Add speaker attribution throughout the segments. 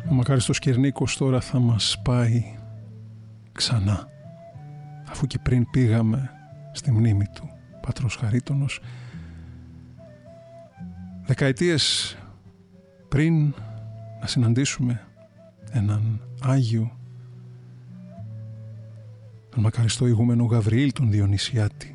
Speaker 1: Ο μακάριστος Κυρνίκος τώρα θα μας πάει ξανά, αφού και πριν πήγαμε στη μνήμη του πατρός Χαρίτονος δεκαετίες πριν, να συναντήσουμε έναν Άγιο, τον μακαριστό ηγούμενο Γαβριήλ τον Διονυσιάτη.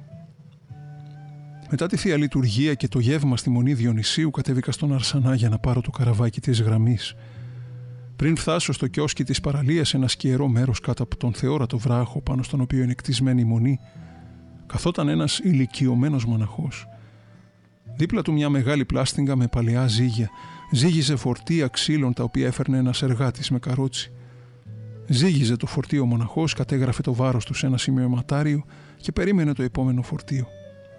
Speaker 1: Μετά τη Θεία Λειτουργία και το γεύμα στη Μονή Διονυσίου κατέβηκα στον Αρσανά για να πάρω το καραβάκι της γραμμής. Πριν φτάσω στο κιόσκι της παραλίας, ένα σκιερό μέρος κάτω από τον θεόρατο βράχο πάνω στον οποίο είναι κτισμένη η μονή, καθόταν ένας ηλικιωμένος μοναχός. Δίπλα του μια μεγάλη πλάστιγγα με παλαιά ζύγια. Ζύγιζε φορτία ξύλων τα οποία έφερνε ένας εργάτης με καρότσι. Ζύγιζε το φορτίο ο μοναχός, κατέγραφε το βάρος του σε ένα σημειωματάριο και περίμενε το επόμενο φορτίο.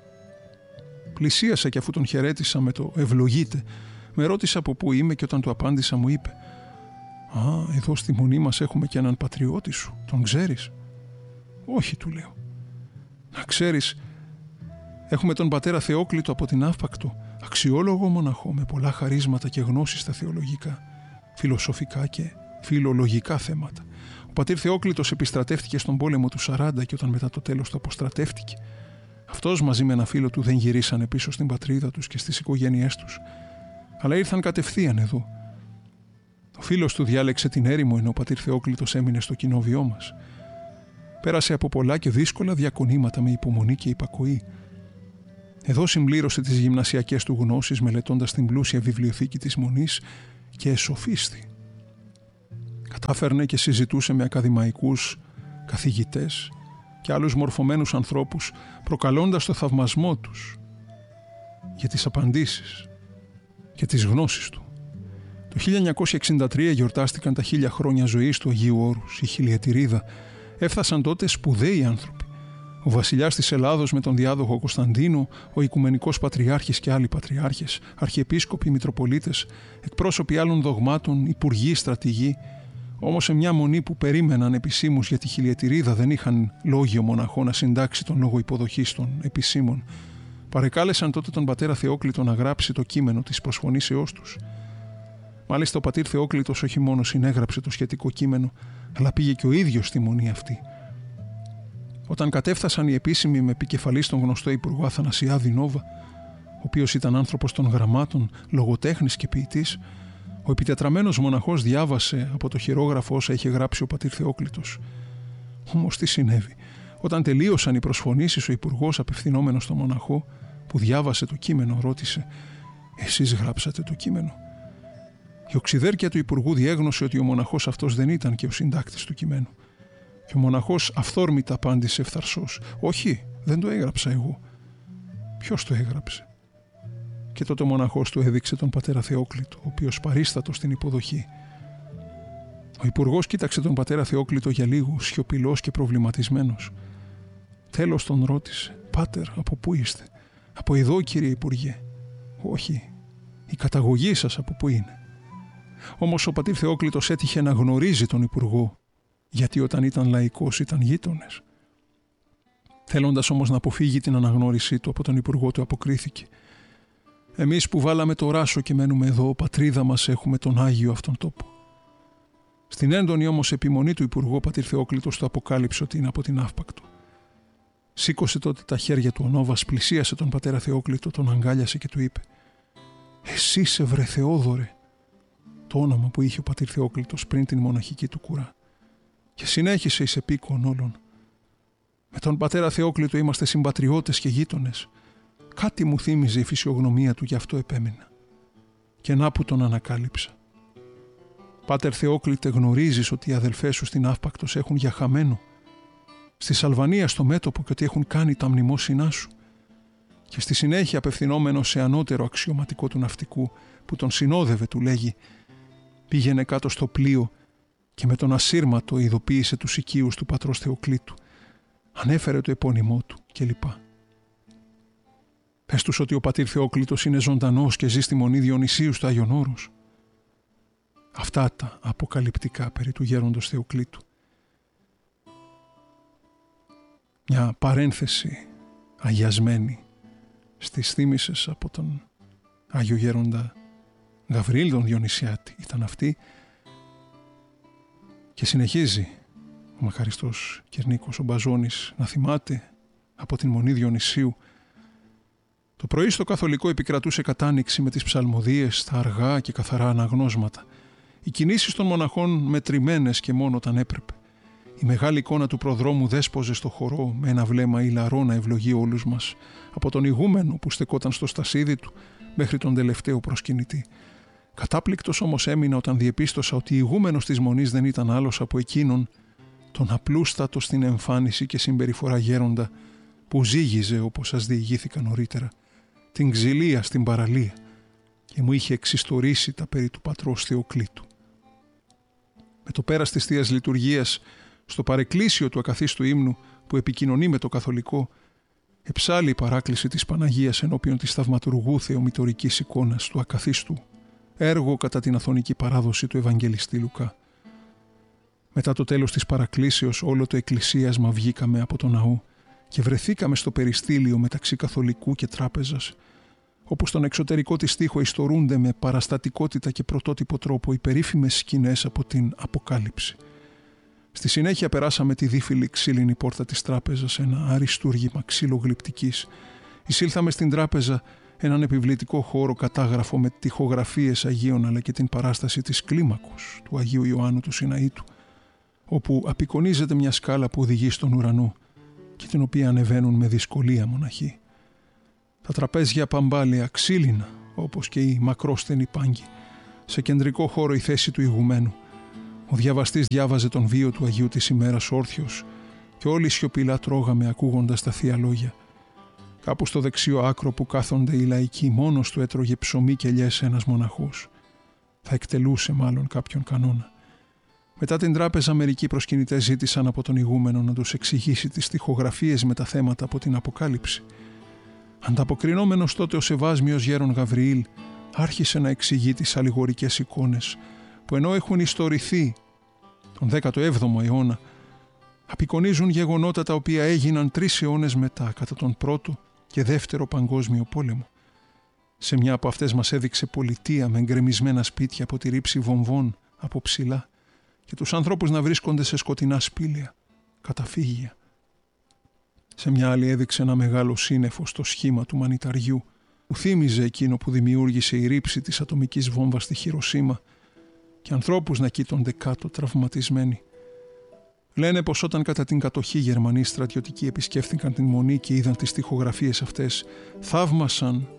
Speaker 1: Πλησίασα και αφού τον χαιρέτησα με το «ευλογείτε», με ρώτησε από πού είμαι και όταν του απάντησα μου είπε «Α, εδώ στη μονή μας έχουμε και έναν πατριώτη σου, τον ξέρεις?» «Όχι», του λέω. «Να ξέρεις, έχουμε τον πατέρα Θεόκλητο από την Αύπακτο, αξιόλογο μοναχό με πολλά χαρίσματα και γνώσεις στα θεολογικά, φιλοσοφικά και φιλολογικά θέματα. Ο πατήρ Θεόκλητος επιστρατεύτηκε στον πόλεμο του 40 και όταν μετά το τέλος του αποστρατεύτηκε. Αυτός μαζί με ένα φίλο του δεν γυρίσανε πίσω στην πατρίδα τους και στις οικογένειές τους, αλλά ήρθαν κατευθείαν εδώ. Ο φίλος του διάλεξε την έρημο ενώ ο πατήρ Θεόκλητος έμεινε στο κοινόβιό μας. Πέρασε από πολλά και δύσκολα διακονήματα με υπομονή και υπακοή. Εδώ συμπλήρωσε τις γυμνασιακές του γνώσεις μελετώντας την πλούσια βιβλιοθήκη της Μονής και εσοφίστη. Κατάφερνε και συζητούσε με ακαδημαϊκούς, καθηγητές και άλλους μορφωμένους ανθρώπους, προκαλώντας το θαυμασμό τους για τις απαντήσεις και τις γνώσεις του. Το 1963 γιορτάστηκαν τα 1000 χρόνια ζωής του Αγίου Όρους, η χιλιετηρίδα. Έφτασαν τότε σπουδαίοι άνθρωποι. Ο βασιλιάς της Ελλάδος με τον διάδοχο Κωνσταντίνο, ο Οικουμενικός Πατριάρχης και άλλοι πατριάρχες, αρχιεπίσκοποι, μητροπολίτες, εκπρόσωποι άλλων δογμάτων, υπουργοί, στρατηγοί. Όμως σε μια μονή που περίμεναν επισήμους για τη χιλιετηρίδα δεν είχαν λόγιο μοναχό να συντάξει τον λόγο υποδοχής των επισήμων. Παρεκάλεσαν τότε τον πατέρα Θεόκλητο να γράψει το κείμενο της προσφωνήσεώς τους. Μάλιστα ο πατήρ Θεόκλητος όχι μόνο συνέγραψε το σχετικό κείμενο, αλλά πήγε και ο ίδιος στη μονή αυτή. Όταν κατέφθασαν οι επίσημοι με επικεφαλής τον γνωστό υπουργό Αθανασιάδη Νόβα, ο οποίος ήταν άνθρωπος των γραμμάτων, λογοτέχνης και ποιητής, ο επιτετραμένος μοναχός διάβασε από το χειρόγραφο όσα είχε γράψει ο πατήρ Θεόκλητος. Όμως τι συνέβη? Όταν τελείωσαν οι προσφωνήσεις, ο υπουργός, απευθυνόμενος στον μοναχό που διάβασε το κείμενο, ρώτησε «Εσείς γράψατε το κείμενο?» Η οξυδέρκεια του υπουργού διέγνωσε ότι ο μοναχός αυτός δεν ήταν και ο συντάκτης του κειμένου. Και ο μοναχός αυθόρμητα απάντησε ευθαρσώς «Όχι, δεν το έγραψα εγώ». «Ποιος το έγραψε?» Και τότε ο μοναχός του έδειξε τον πατέρα Θεόκλητο, ο οποίος παρίστατο στην υποδοχή. Ο υπουργός κοίταξε τον πατέρα Θεόκλητο για λίγο, σιωπηλός και προβληματισμένος. Τέλος τον ρώτησε «Πάτερ, από πού είστε?» «Από εδώ, κύριε Υπουργέ». «Όχι, η καταγωγή σας από πού είναι?» Όμως ο πατήρ Θεόκλητος έτυχε να γνωρίζει τον υπουργό, γιατί όταν ήταν λαϊκός ήταν γείτονες. Θέλοντας όμως να αποφύγει την αναγνώρισή του από τον υπουργό, του αποκρίθηκε «Εμείς που βάλαμε το ράσο και μένουμε εδώ, πατρίδα μας, έχουμε τον Άγιο αυτόν τόπο». Στην έντονη όμως επιμονή του υπουργού, ο πατήρ Θεόκλητος του αποκάλυψε ότι είναι από την Αύπακτο. Σήκωσε τότε τα χέρια του ο Νόβας, πλησίασε τον πατέρα Θεόκλητο, τον αγκάλιασε και του είπε «Εσύ είσαι βρε Θεόδωρε», το όνομα που είχε ο πατήρ Θεόκλητος πριν την μοναχική του κουρά, και συνέχισε εις επίκον όλων. «Με τον πατέρα Θεόκλητο είμαστε συμπατριώτες και γείτονες. Κάτι μου θύμιζε η φυσιογνωμία του, γι' αυτό επέμεινα. Και να που τον ανακάλυψα. Πάτερ Θεόκλητε, γνωρίζεις ότι οι αδελφές σου στην Αύπακτος έχουν για χαμένο, στη Σαλβανία στο μέτωπο, και ότι έχουν κάνει τα μνημόσυνά σου?» Και στη συνέχεια, απευθυνόμενος σε ανώτερο αξιωματικό του ναυτικού που τον συνόδευε, του λέγει «Πήγαινε κάτω στο πλοίο και με τον ασύρματο ειδοποίησε τους οικείους του πατρός Θεοκλήτου. Ανέφερε το επώνυμό του κλπ. Πες τους ότι ο πατήρ Θεόκλητος είναι ζωντανός και ζει στη Μονή Διονυσίου στο Άγιον Όρος». Αυτά τα αποκαλυπτικά περί του γέροντος Θεοκλήτου. Μια παρένθεση αγιασμένη στις θύμησες από τον Άγιο Γέροντα Γαβριήλ τον Διονυσιάτη ήταν αυτή, Και συνεχίζει ο μακαριστός Κυρνίκος ο Μπαζώνης να θυμάται από την Μονή Διονυσίου. Το πρωί στο καθολικό επικρατούσε κατάνοιξη με τις ψαλμοδίες, τα αργά και καθαρά αναγνώσματα. Οι κινήσεις των μοναχών μετρημένες και μόνο όταν έπρεπε. Η μεγάλη εικόνα του προδρόμου δέσποζε στο χορό με ένα βλέμμα ηλαρό να ευλογεί όλους μας, από τον ηγούμενο που στεκόταν στο στασίδι του μέχρι τον τελευταίο προσκυνητή. Κατάπληκτος όμως έμεινα όταν διεπίστωσα ότι ηγούμενος της Μονής δεν ήταν άλλος από εκείνον, τον απλούστατο στην εμφάνιση και συμπεριφορά γέροντα που ζήγιζε όπως σας διηγήθηκα νωρίτερα, την ξυλία στην παραλία και μου είχε εξιστορήσει τα περί του πατρός Θεοκλήτου. Με το πέρας της Θείας Λειτουργίας, στο παρεκκλήσιο του ακαθίστου ύμνου που επικοινωνεί με το καθολικό, εψάλλει η παράκληση της Παναγίας ενώπιον της θαυματουργού θεομητορικής εικόνας του ακαθίστου, έργο κατά την αθωνική παράδοση του Ευαγγελιστή Λουκά. Μετά το τέλος της παρακλήσεως όλο το εκκλησίασμα βγήκαμε από το ναό και βρεθήκαμε στο περιστήλιο μεταξύ καθολικού και τράπεζας, όπου στον εξωτερικό της τοίχο ιστορούνται με παραστατικότητα και πρωτότυπο τρόπο οι περίφημες σκηνές από την Αποκάλυψη. Στη συνέχεια περάσαμε τη δίφυλη ξύλινη πόρτα της τράπεζας, ένα αριστούργημα ξυλογλυπτικής. Εισήλθαμε στην τράπεζα, έναν επιβλητικό χώρο κατάγραφο με τοιχογραφίες Αγίων αλλά και την παράσταση της κλίμακος του Αγίου Ιωάννου του Σιναήτου, όπου απεικονίζεται μια σκάλα που οδηγεί στον ουρανό και την οποία ανεβαίνουν με δυσκολία μοναχοί. Τα τραπέζια παμπάλαια ξύλινα, όπως και οι μακρόστενοι πάγκοι. Σε κεντρικό χώρο η θέση του ηγουμένου. Ο διαβαστής διάβαζε τον βίο του Αγίου της ημέρας όρθιος και όλοι σιωπηλά τρώγαμε ακούγοντας τα θεία λόγια. Κάπου στο δεξιό άκρο που κάθονται οι λαϊκοί μόνος του έτρωγε ψωμί και ελιές ένας μοναχός. Θα εκτελούσε μάλλον κάποιον κανόνα. Μετά την τράπεζα μερικοί προσκυνητές ζήτησαν από τον ηγούμενο να τους εξηγήσει τις στιχογραφίες με τα θέματα από την Αποκάλυψη. Ανταποκρινόμενος τότε ο Σεβάσμιος γέρον Γαβριήλ άρχισε να εξηγεί τις αλληγορικές εικόνες που ενώ έχουν ιστορηθεί τον 17ο αιώνα απεικονίζουν γεγονότα τα οποία έγιναν 3 αιώνες μετά κατά τον Πρώτο και Δεύτερο Παγκόσμιο Πόλεμο. Σε μια από αυτές μας έδειξε πολιτεία με εγκρεμισμένα σπίτια από τη ρήψη βομβών από ψηλά και τους ανθρώπους να βρίσκονται σε σκοτεινά σπήλαια, καταφύγια. Σε μια άλλη έδειξε ένα μεγάλο σύννεφο στο σχήμα του μανιταριού που θύμιζε εκείνο που δημιούργησε η ρήψη της ατομικής βόμβας στη Χιροσίμα και ανθρώπους να κοίτονται κάτω τραυματισμένοι. Λένε πως όταν κατά την κατοχή Γερμανοί στρατιωτικοί επισκέφθηκαν την Μονή και είδαν τις τοιχογραφίες αυτές, θαύμασαν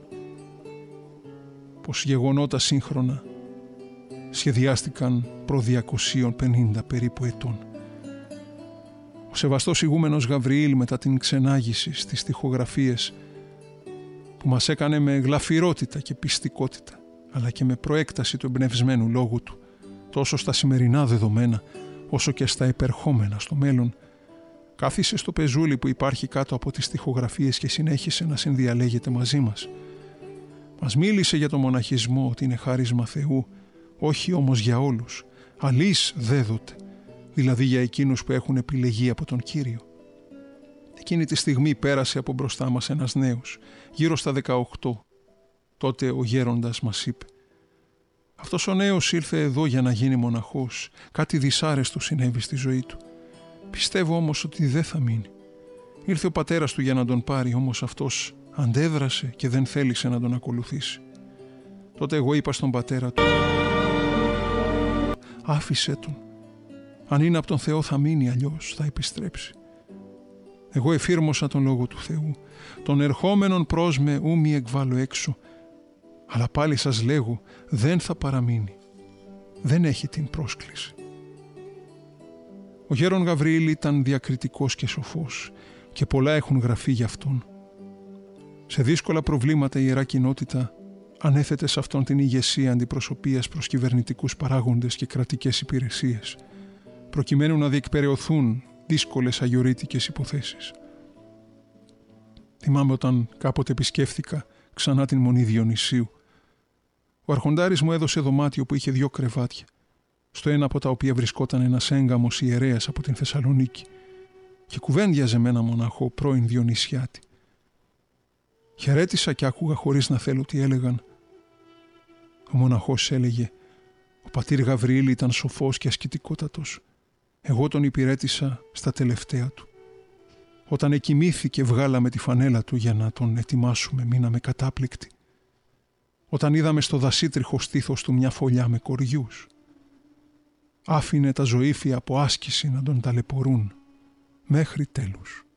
Speaker 1: πως γεγονότα σύγχρονα σχεδιάστηκαν προ 250 περίπου ετών. Ο σεβαστός ηγούμενος Γαβριήλ μετά την ξενάγηση στις τοιχογραφίες που μας έκανε με γλαφυρότητα και πιστικότητα αλλά και με προέκταση του εμπνευσμένου λόγου του τόσο στα σημερινά δεδομένα όσο και στα επερχόμενα στο μέλλον, κάθισε στο πεζούλι που υπάρχει κάτω από τις τοιχογραφίες και συνέχισε να συνδιαλέγεται μαζί μας. Μας μίλησε για το μοναχισμό ότι είναι χάρισμα Θεού, όχι όμως για όλους, αλής δέδοτε, δηλαδή για εκείνους που έχουν επιλεγεί από τον Κύριο. Εκείνη τη στιγμή πέρασε από μπροστά μας ένας νέος, γύρω στα 18. Τότε ο γέροντας μας είπε: «Αυτός ο νέος ήρθε εδώ για να γίνει μοναχός. Κάτι δυσάρεστο συνέβη στη ζωή του. Πιστεύω όμως ότι δεν θα μείνει. Ήρθε ο πατέρας του για να τον πάρει, όμως αυτός αντέδρασε και δεν θέλησε να τον ακολουθήσει. Τότε εγώ είπα στον πατέρα του: άφησε τον. Αν είναι από τον Θεό θα μείνει, αλλιώς θα επιστρέψει. Εγώ εφήρμοσα τον λόγο του Θεού. Τον ερχόμενον προς με ου μη εκβάλλω έξω. Αλλά πάλι σας λέγω, δεν θα παραμείνει. Δεν έχει την πρόσκληση». Ο γέρον Γαβριήλ ήταν διακριτικός και σοφός και πολλά έχουν γραφεί για αυτόν. Σε δύσκολα προβλήματα η Ιερά Κοινότητα ανέθετε σε αυτόν την ηγεσία αντιπροσωπείας προς κυβερνητικούς παράγοντες και κρατικές υπηρεσίες, προκειμένου να διεκπεραιωθούν δύσκολες αγιορείτικες υποθέσεις. Θυμάμαι όταν κάποτε επισκέφθηκα ξανά την Μονή Διονυσίου. Ο αρχοντάρης μου έδωσε δωμάτιο που είχε 2 κρεβάτια, στο ένα από τα οποία βρισκόταν ένας έγκαμος ιερέας από την Θεσσαλονίκη και κουβέντιαζε με ένα μοναχό πρώην Διονυσιάτη. Χαιρέτησα και άκουγα χωρίς να θέλω τι έλεγαν. Ο μοναχός έλεγε: «Ο πατήρ Γαβριήλ ήταν σοφός και ασκητικότατος. Εγώ τον υπηρέτησα στα τελευταία του. Όταν εκοιμήθηκε βγάλαμε τη φανέλα του για να τον ετοιμάσουμε, μείναμε κατάπληκτοι. Όταν είδαμε στο δασίτριχο στήθος του μια φωλιά με κοριούς. Άφηνε τα ζωήφια από άσκηση να τον ταλαιπωρούν μέχρι τέλους.